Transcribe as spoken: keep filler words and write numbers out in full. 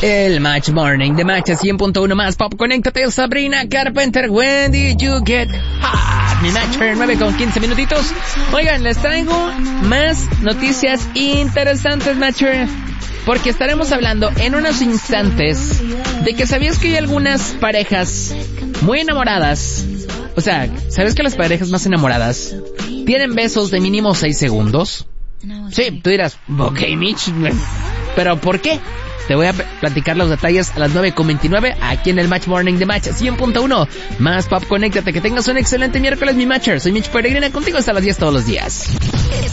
El Match Morning de Match cien punto uno más Pop. Conéctate, Sabrina Carpenter. When did you get hot? Mi Matcher, nueve con quince minutitos. Oigan, les traigo más noticias interesantes, Matcher, porque estaremos hablando en unos instantes de que sabías que hay algunas parejas muy enamoradas. O sea, ¿sabes que las parejas más enamoradas tienen besos de mínimo seis segundos? Sí, tú dirás, ok, Mitch, ¿pero por qué? Te voy a platicar los detalles a las nueve con veintinueve aquí en el Match Morning de Match cien punto uno. Más Pop, conéctate, que tengas un excelente miércoles, mi Matcher. Soy Mitch Peregrina, contigo hasta las diez todos los días.